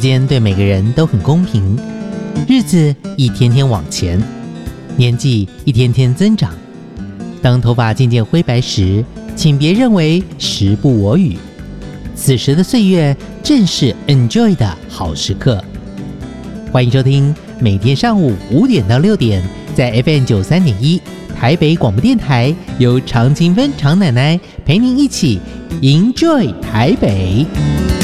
间对每个人都很公平，日子一天天往前，年纪一天天增长。当头发渐渐灰白时，请别认为时不我与，此时的岁月正是 enjoy 的好时刻。欢迎收听每天上午5点到6点，在 FM93.1 台北广播电台，由常青芬常奶奶陪您一起 enjoy 台北。